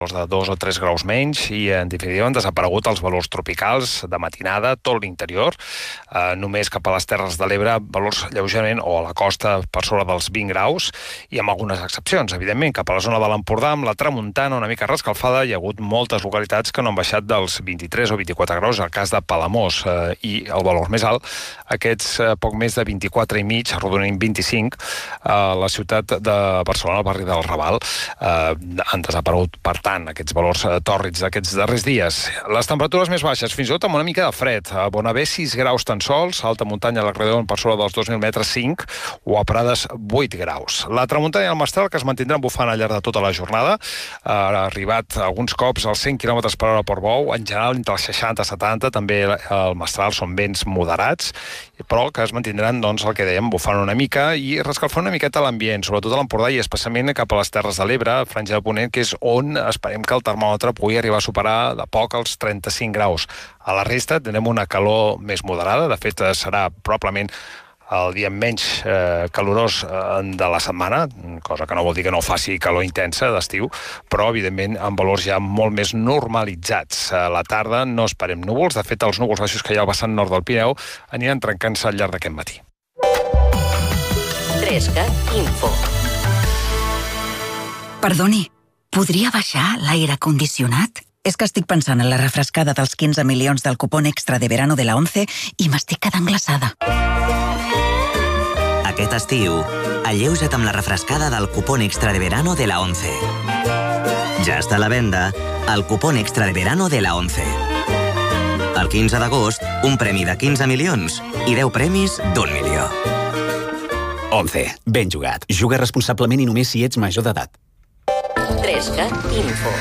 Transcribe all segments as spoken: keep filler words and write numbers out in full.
de dos o tres graus menys i, en definitiva, han desaparegut els valors tropicals de matinada, tot l'interior. Eh, només cap a les Terres de l'Ebre, valors lleugerament, o a la costa, per sobre dels vint graus, i amb algunes excepcions, evidentment. Cap a la zona de l'Empordà, amb la tramuntana una mica rescalfada, hi ha hagut moltes localitats que no han baixat dels vint-i-tres o vint-i-quatre graus, el cas de Palamós, eh, i el valor més alt, aquests eh, poc més de vint-i-quatre i mig, arrodonint vint-i-cinc, a la ciutat de Barcelona, al barri del Raval, eh, han desaparegut, per tant, aquests valors tòrrids d'aquests darrers dies. Les temperatures més baixes, fins i tot amb una mica de fred. A Bonavé, sis graus tan sols, a alta muntanya, a la Credon, per sobre dels dos mil metres, cinc, o a Prades, vuit graus. La tramuntana i el mestral, que es mantindran bufant al llarg de tota la jornada, ha arribat alguns cops als cent quilòmetres per hora per bou, en general entre els seixanta i setanta, també el mestral són vents moderats, però que es mantindran, doncs, el que dèiem, bufant una mica i rescalfant una miqueta l'ambient, sobretot a l'Empordà i especialment cap a les Terres de l'Ebre, Franja de Ponent, que és on esperem que el termòmetre pugui arribar a superar de poc els trenta-cinc graus. A la resta tenem una calor més moderada, de fet serà probablement el dia menys eh, calorós eh, de la setmana, cosa que no vol dir que no faci calor intensa d'estiu, però evidentment amb valors ja molt més normalitzats. A la tarda no esperem núvols, de fet els núvols baixos que hi ha al vessant nord del Pirineu aniran trencant-se al llarg d'aquest matí. Trescat Info. Perdoni, podria baixar l'aire condicionat? És que estic pensant en la refrescada dels quinze milions del cupón extra de verano de la ONCE i m'estic quedant glaçada. Aquest estiu, alleuja't amb la refrescada del cupón extra de verano de la ONCE. Ja està a la venda el cupón extra de verano de la ONCE. El quinze d'agost, un premi de quinze milions i deu premis d'un milió. ONCE. Ben jugat. Juga responsablement i només si ets major d'edat. Trescat Info.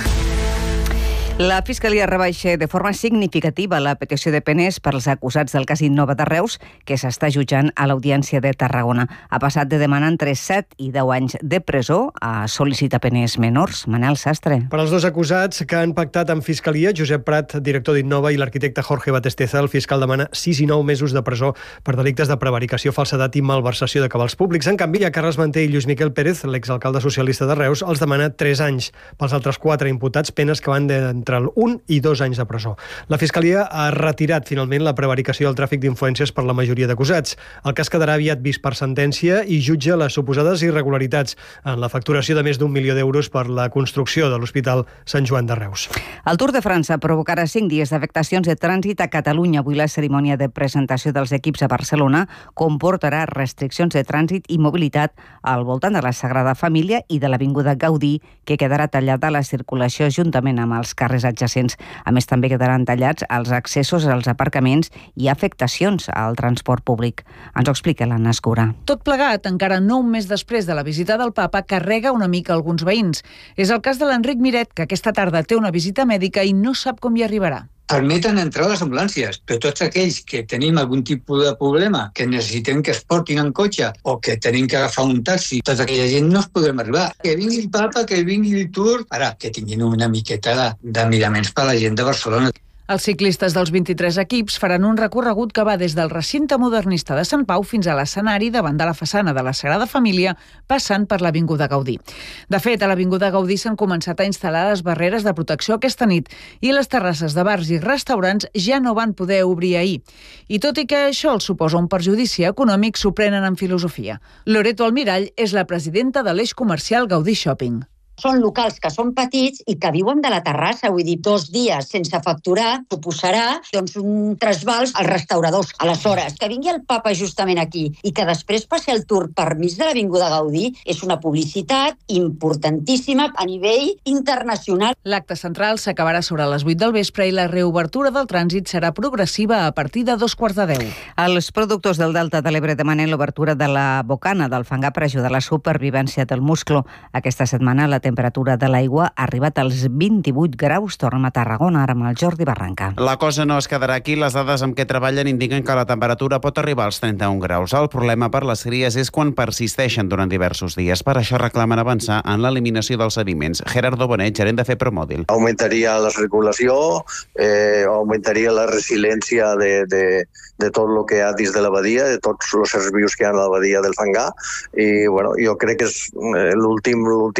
La Fiscalia rebaixa de forma significativa la petició de penes per als acusats del cas Innova de Reus, que s'està jutjant a l'Audiència de Tarragona. Ha passat de demanar entre set i deu anys de presó a sol·licitar penes menors. Manel Sastre. Per als dos acusats que han pactat amb Fiscalia, Josep Prat, director d'Innova, i l'arquitecte Jorge Batesteza, el fiscal demana sis i nou mesos de presó per delictes de prevaricació, falsedat i malversació de cabals públics. En canvi, a Carles Manté i Lluís Miquel Pérez, l'exalcalde socialista de Reus, els demana tres anys. Pels altres quatre imputats, penes que van d'entre el un i dos anys de presó. La Fiscalia ha retirat finalment la prevaricació i el tràfic d'influències per la majoria d'acusats. El cas quedarà aviat vist per sentència i jutja les suposades irregularitats en la facturació de més d'un milió d'euros per la construcció de l'Hospital Sant Joan de Reus. El Tour de França provocarà cinc dies d'afectacions de trànsit a Catalunya. Avui la cerimònia de presentació dels equips a Barcelona comportarà restriccions de trànsit i mobilitat al voltant de la Sagrada Família i de l'Avinguda Gaudí, que quedarà tallada a la circulació juntament amb els carrers adjacents. A més, també quedaran tallats els accessos als aparcaments i afectacions al transport públic. Ens ho explica l'Anna Escura. Tot plegat, encara no un mes després de la visita del papa, carrega una mica alguns veïns. És el cas de l'Enric Miret, que aquesta tarda té una visita mèdica i no sap com hi arribarà. Permeten entrar les ambulàncies, però tots aquells que tenim algun tipus de problema, que necessitem que es portin en cotxe o que tenim que agafar un taxi, tota aquella gent no es podrem arribar. Que vingui el papa, que vingui el Tour, ara que tinguin una miqueta de, de miraments per a la gent de Barcelona. Els ciclistes dels vint-i-tres equips faran un recorregut que va des del recinte modernista de Sant Pau fins a l'escenari davant de la façana de la Sagrada Família, passant per l'Avinguda Gaudí. De fet, a l'Avinguda Gaudí s'han començat a instal·lar les barreres de protecció aquesta nit i les terrasses de bars i restaurants ja no van poder obrir ahir. I tot i que això els suposa un perjudici econòmic, s'ho prenen en filosofia. Loreto Almirall és la presidenta de l'eix comercial Gaudí Shopping. Són locals que són petits i que viuen de la terrassa, vull dir, dos dies sense facturar suposarà doncs, un trasbals als restauradors. Aleshores, que vingui el papa justament aquí i que després passi el Tour per mig de l'Avinguda Gaudí és una publicitat importantíssima a nivell internacional. L'acte central s'acabarà sobre les vuit del vespre i la reobertura del trànsit serà progressiva a partir de dos quarts de deu. Els productors del Delta de l'Ebre demanen l'obertura de la bocana del fangar per ajudar a la supervivència del musclo. Aquesta setmana la temperatura de l'aigua ha arribat als vint-i-vuit graus. Tornem a Tarragona, ara amb el Jordi Barranca. La cosa no es quedarà aquí. Les dades amb què treballen indiquen que la temperatura pot arribar als trenta-un graus. El problema per les cries és quan persisteixen durant diversos dies. Per això reclamen avançar en l'eliminació dels sediments. Gerardo Bonet, gerent de Fepromòdil. Augmentaria la circulació, eh, augmentaria la resiliència de, de, de tot el que hi ha dins de la badia, de tots els éssers vius que hi ha a la badia del fangar. I bueno, jo crec que és l'últim, l'última cosa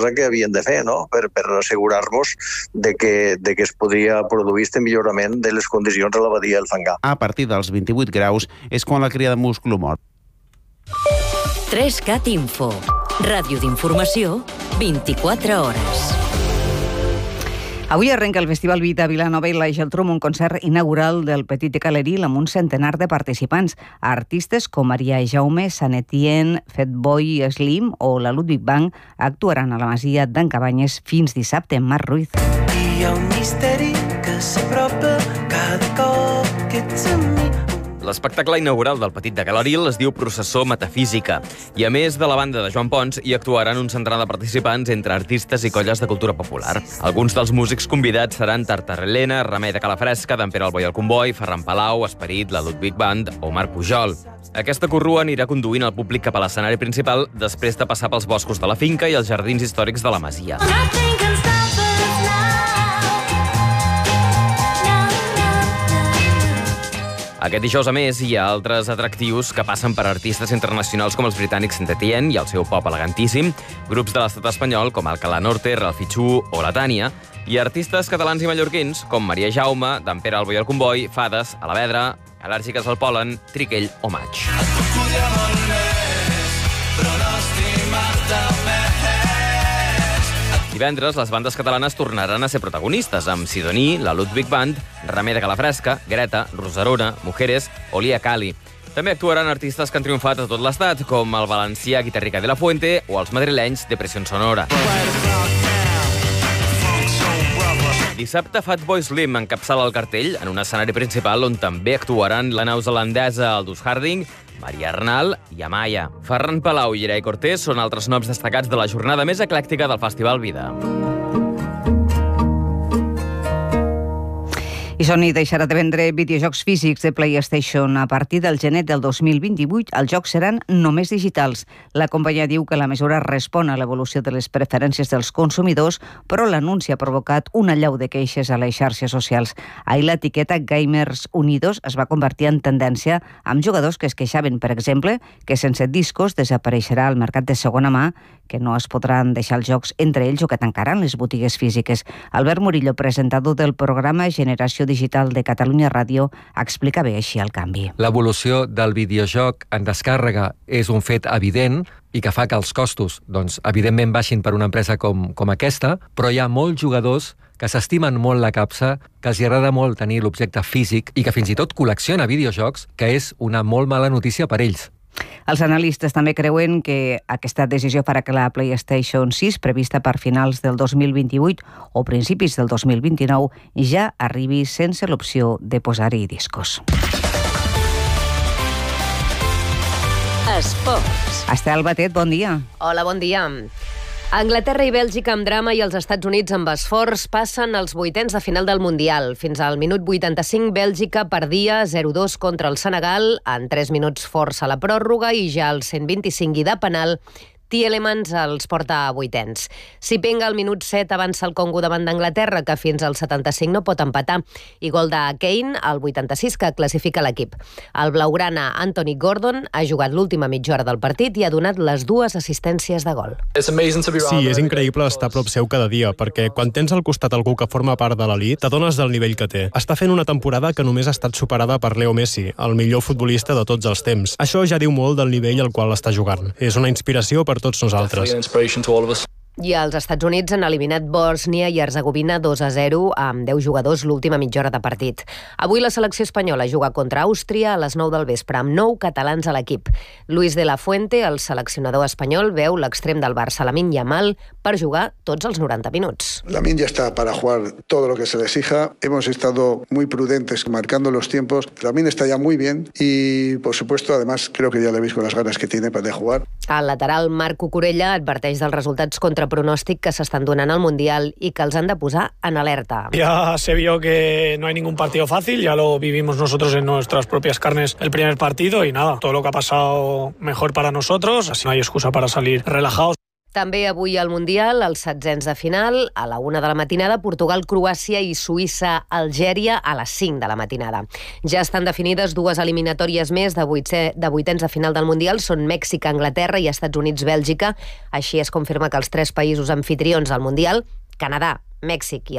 cosa que havien de fer, no? Per, per assegurar-nos de que, de que es podria produir este millorament de les condicions de la badia del Fangar. A partir dels vint-i-vuit graus és quan la cria de múscul mor. tres cat Info. Ràdio d'informació, vint-i-quatre hores. Avui arrenca el Festival Vita Vilanova i la Geltrú, un concert inaugural del Petit de Caleril amb un centenar de participants. Artistes com Maria Jaume, Sant Etienne, Fatboy Slim o la Ludwig Band actuaran a la Masia d'en Cabanyes fins dissabte. Marc Ruiz. Hi ha un misteri que s'apropa cada cop que ets amb mi. L'espectacle inaugural del Petit de Caleril es diu Processó Metafísica i, a més de la banda de Joan Pons, hi actuaran un centenar de participants entre artistes i colles de cultura popular. Alguns dels músics convidats seran Tartarelena, Remei de Calafresca, d'en Pere el Boi al Comboi, Ferran Palau, Esperit, la Ludwig Band o Marc Pujol. Aquesta corrua anirà conduint el públic cap a l'escenari principal després de passar pels boscos de la finca i els jardins històrics de la masia. Aquest dijous, a més, hi ha altres atractius que passen per artistes internacionals com els britànics Sant Etienne i el seu pop elegantíssim, grups de l'estat espanyol com Alcalá Norte, Ralphie Chu o la Tània, i artistes catalans i mallorquins com Maria Jaume, d'en Pere el Boi al Comboi, Fades, Alavedra, Al·lèrgiques al pol·len, Triquell o Maig. Divendres, les bandes catalanes tornaran a ser protagonistes, amb Sidoní, la Ludwig Band, Remei de Calafresca, Greta, Rosarona, Mujeres o Lia Cali. També actuaran artistes que han triomfat a tot l'estat, com el valencià Guitarrica de la Fuente o els madrilenys Depressió Sonora. Dissabte, Fatboy Slim encapçala el cartell en un escenari principal on també actuaran la neozelandesa Aldous Harding, Maria Arnal i Amaya. Ferran Palau i Irai Cortés són altres noms destacats de la jornada més eclèctica del Festival Vida. I Sony deixarà de vendre videojocs físics de PlayStation. A partir del gener del dos mil vint-i-vuit, els jocs seran només digitals. La companyia diu que la mesura respon a l'evolució de les preferències dels consumidors, però l'anunci ha provocat una allau de queixes a les xarxes socials. Ahir l'etiqueta Gamers Unidos es va convertir en tendència amb jugadors que es queixaven, per exemple, que sense discos desapareixerà el mercat de segona mà, que no es podran deixar els jocs entre ells o que tancaran les botigues físiques. Albert Murillo, presentador del programa Generació Digital de Catalunya Ràdio, explica bé així el canvi. L'evolució del videojoc en descàrrega és un fet evident i que fa que els costos, doncs, evidentment baixin per una empresa com, com aquesta, però hi ha molts jugadors que s'estimen molt la capsa, que els agrada molt tenir l'objecte físic i que fins i tot col·lecciona videojocs, que és una molt mala notícia per ells. Els analistes també creuen que aquesta decisió farà que la PlayStation sis, prevista per finals del dos mil vint-i-vuit o principis del dos mil vint-i-nou, ja arribi sense l'opció de posar-hi discos. Esports. Estel Batet, bon dia. Hola, bon dia. Anglaterra i Bèlgica amb drama i els Estats Units amb esforç passen als vuitens de final del Mundial. Fins al minut vuitanta-cinc, Bèlgica perdia zero dos contra el Senegal, en tres minuts força la pròrroga i ja al cent vint-i-cinc i de penal, Tielemans els porta a vuitens. Si penga al minut set avança el Congo davant d'Anglaterra, que fins al setanta-cinc no pot empatar, i gol de Kane al vuitanta-sis, que classifica l'equip. El blaugrana Anthony Gordon ha jugat l'última mitja hora del partit i ha donat les dues assistències de gol. Sí, és increïble estar a prop seu cada dia, perquè quan tens al costat algú que forma part de l'elit, t'adones del nivell que té. Està fent una temporada que només ha estat superada per Leo Messi, el millor futbolista de tots els temps. Això ja diu molt del nivell al qual està jugant. És una inspiració per tots nosaltres. I els Estats Units han eliminat Bòsnia i Herzegovina dos a zero amb deu jugadors l'última mitja hora de partit. Avui la selecció espanyola juga contra Àustria a les nou del vespre amb nou catalans a l'equip. Luis de la Fuente, el seleccionador espanyol, veu l'extrem del Barça, Lamine Yamal, per jugar tots els noranta minuts. Lamine ya está para jugar todo lo que se le exija. Hemos estado muy prudentes marcando los tiempos. Lamine está ya muy bien y, por supuesto, además, creo que ya le veis con las ganas que tiene para jugar. El lateral Marc Cucurella adverteix dels resultats contra pronòstic que s'estan donant al Mundial i que els han de posar en alerta. Ya se vio que no hay ningún partido fácil, ya lo vivimos nosotros en nuestras propias carnes el primer partido y nada, todo lo que ha pasado mejor para nosotros, así no hay excusa para salir relajados. També avui al Mundial, els setzents de final, a la una de la matinada, Portugal, Croàcia i Suïssa, Algèria, a les cinc de la matinada. Ja estan definides dues eliminatòries més de, vuitè, de vuitens de final del Mundial, són Mèxic, Anglaterra i Estats Units, Bèlgica. Així es confirma que els tres països amfitrions al Mundial, Canadà, Mèxic i